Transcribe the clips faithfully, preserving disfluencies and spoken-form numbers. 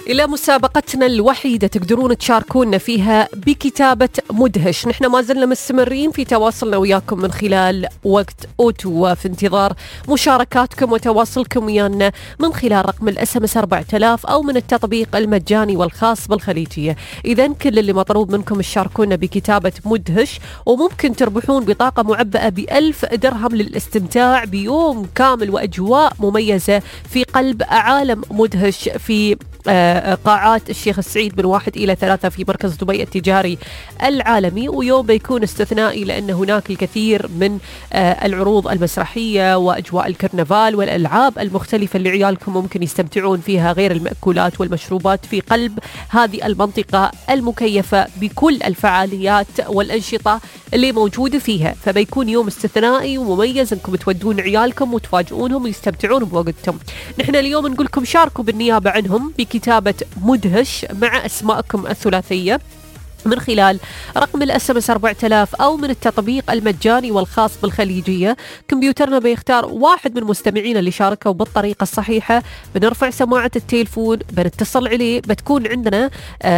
إلى مسابقتنا الوحيدة تقدرون تشاركونا فيها بكتابة مدهش. نحن ما زلنا مستمرين في تواصلنا وياكم من خلال وقت أوتو، في انتظار مشاركاتكم وتواصلكم ويانا من خلال رقم الاس ام اس أربعة آلاف أو من التطبيق المجاني والخاص بالخليجية. إذن كل اللي مطلوب منكم تشاركونا بكتابة مدهش، وممكن تربحون بطاقة معبأة بألف درهم للاستمتاع بيوم كامل وأجواء مميزة في قلب عالم مدهش في قاعات الشيخ السعيد من واحد إلى ثلاثة في مركز دبي التجاري العالمي. ويوم بيكون استثنائي لأن هناك الكثير من العروض المسرحية وأجواء الكرنفال والألعاب المختلفة اللي عيالكم ممكن يستمتعون فيها، غير المأكولات والمشروبات في قلب هذه المنطقة المكيفة بكل الفعاليات والأنشطة اللي موجودة فيها. فبيكون يوم استثنائي ومميز انكم تودون عيالكم وتفاجئونهم ويستمتعون بوقتهم. نحن اليوم نقول لكم شاركوا بالنيابة عنهم بكتابة مدهش مع أسماءكم الثلاثية من خلال رقم الاس ام اس أربعة آلاف أو من التطبيق المجاني والخاص بالخليجية. كمبيوترنا بيختار واحد من مستمعينا اللي شاركوا بالطريقة الصحيحة، بنرفع سماعة التليفون، بنتصل عليه، بتكون عندنا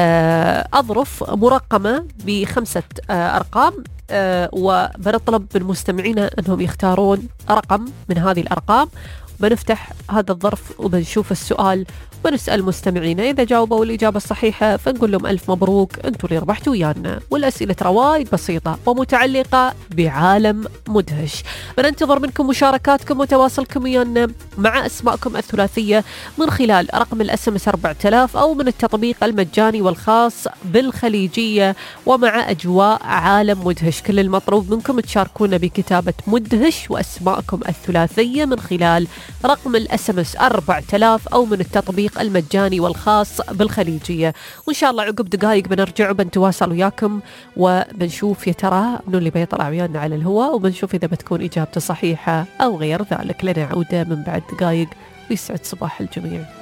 أظرف مرقمة بخمسة أرقام، أه وبنطلب من مستمعينا أنهم يختارون رقم من هذه الأرقام. بنفتح هذا الظرف وبنشوف السؤال ونسأل مستمعينا، إذا جاوبوا الإجابة الصحيحة فنقول لهم ألف مبروك، أنتوا اللي ربحتوا ويانا. والأسئلة روايد بسيطة ومتعلقة بعالم مدهش. بننتظر منكم مشاركاتكم وتواصلكم ويانا مع أسماءكم الثلاثية من خلال رقم الاس ام اس أربعة آلاف أو من التطبيق المجاني والخاص بالخليجية ومع أجواء عالم مدهش. كل المطلوب منكم تشاركونا بكتابة مدهش وأسماءكم الثلاثية من خلال رقم الاس ام اس أربعة آلاف أو من التطبيق المجاني والخاص بالخليجية. وإن شاء الله عقب دقائق بنرجع وبنتواصل وياكم وبنشوف يا ترى منو اللي بيطلع ويانا على الهواء، وبنشوف إذا بتكون إجابته صحيحة أو غير ذلك. لنا عودة من بعد دقائق، ويسعد صباح الجميع.